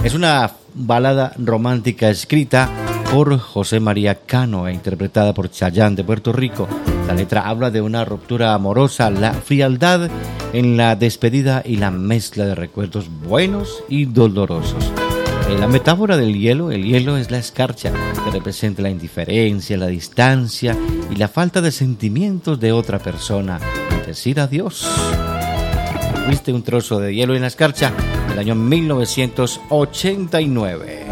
Es una balada romántica escrita por José María Cano e interpretada por Chayanne de Puerto Rico. La letra habla de una ruptura amorosa, la frialdad en la despedida y la mezcla de recuerdos buenos y dolorosos. La metáfora del hielo, el hielo es la escarcha que representa la indiferencia, la distancia y la falta de sentimientos de otra persona al decir adiós. Viste un trozo de hielo en la escarcha del año 1989.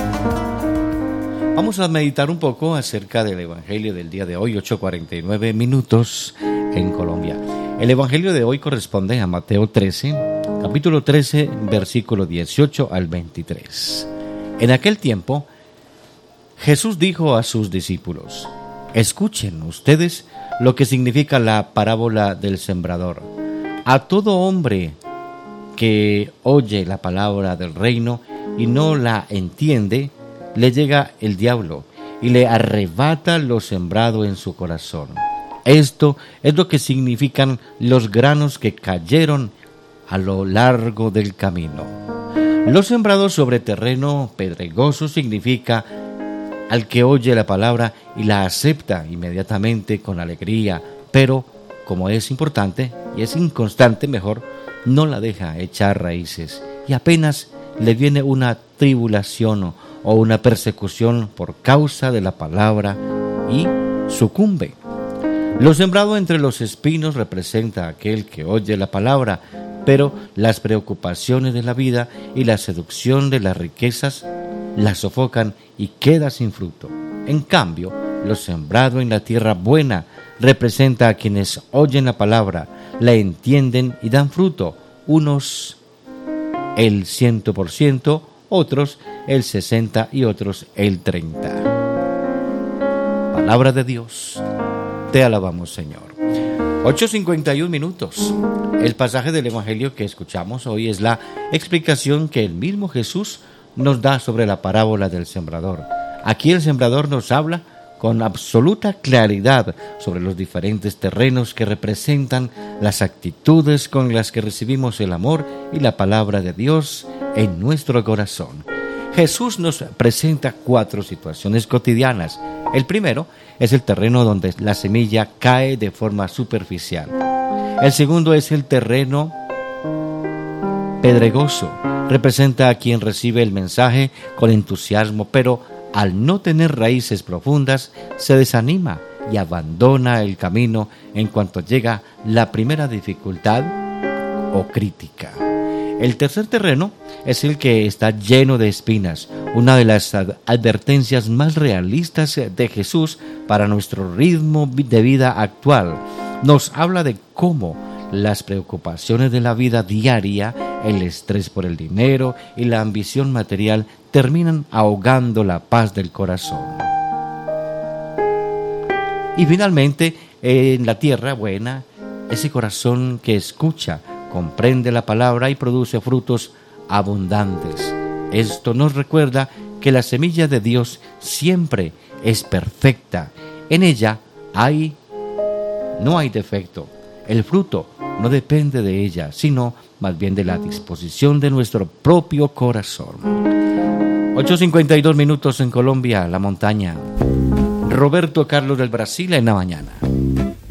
Vamos a meditar un poco acerca del Evangelio del día de hoy, 8:49 minutos en Colombia. El Evangelio de hoy corresponde a Mateo 13, capítulo 13, versículo 18 al 23. En aquel tiempo, Jesús dijo a sus discípulos: escuchen ustedes lo que significa la parábola del sembrador. A todo hombre que oye la palabra del reino y no la entiende, le llega el diablo y le arrebata lo sembrado en su corazón. Esto es lo que significan los granos que cayeron a lo largo del camino. Los sembrados sobre terreno pedregoso significa al que oye la palabra y la acepta inmediatamente con alegría, pero como es importante y es inconstante, mejor no la deja echar raíces y apenas le viene una tribulación o una persecución por causa de la palabra y sucumbe. Lo sembrado entre los espinos representa a aquel que oye la palabra, pero las preocupaciones de la vida y la seducción de las riquezas la sofocan y queda sin fruto. En cambio, lo sembrado en la tierra buena representa a quienes oyen la palabra, la entienden y dan fruto, unos el 100%, otros el 60% y otros el 30%. Palabra de Dios, te alabamos, Señor. 8:51 minutos. El pasaje del Evangelio que escuchamos hoy es la explicación que el mismo Jesús nos da sobre la parábola del sembrador. Aquí el sembrador nos habla con absoluta claridad sobre los diferentes terrenos que representan las actitudes con las que recibimos el amor y la palabra de Dios en nuestro corazón. Jesús nos presenta 4 situaciones cotidianas. El primero es el terreno donde la semilla cae de forma superficial. El segundo es el terreno pedregoso. Representa a quien recibe el mensaje con entusiasmo, pero al no tener raíces profundas, se desanima y abandona el camino en cuanto llega la primera dificultad o crítica. El tercer terreno es el que está lleno de espinas, una de las advertencias más realistas de Jesús para nuestro ritmo de vida actual. Nos habla de cómo las preocupaciones de la vida diaria, el estrés por el dinero y la ambición material terminan ahogando la paz del corazón. Y finalmente, en la tierra buena, ese corazón que escucha, comprende la palabra y produce frutos abundantes. Esto nos recuerda que la semilla de Dios siempre es perfecta. En ella no hay defecto. El fruto no depende de ella, sino más bien de la disposición de nuestro propio corazón. 8:52 minutos en Colombia, la montaña. Roberto Carlos del Brasil en la mañana.